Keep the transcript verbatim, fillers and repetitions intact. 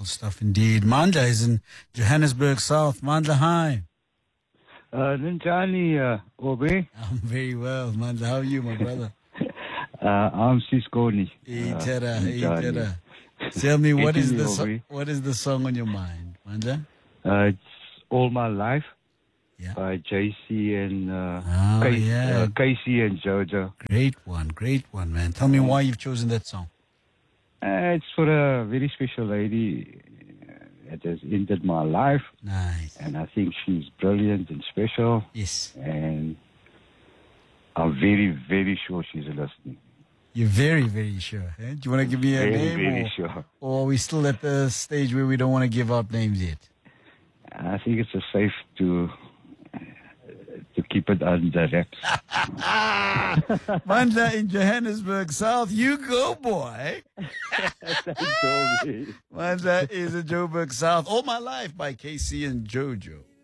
stuff indeed. Mandla is in Johannesburg South. Mandla, hi. Uh, Ninjani, uh, Obe. I'm very well, Mandla. How are you, my brother? Uh, I'm Siskoni. Itera, Itera. Tell me, what is the so- what is the song on your mind, Mandla? Uh, it's All My Life Yeah. by J C and uh, Oh, Casey, yeah. uh, Casey and Jojo. Great one, great one, man. Tell me why you've chosen that song. Uh, it's for a very special lady uh, that has ended my life. Nice. And I think she's brilliant and special. Yes. And I'm very, very sure she's listening. You're very, very sure. Eh? Do you want to give me a Very, name? very or, sure. or are we still at the stage where we don't want to give out names yet? I think it's a safe to to keep it under wraps. Mandla in Johannesburg South, you go, boy. Mandla is in Joburg South. All My Life by K C and Jojo.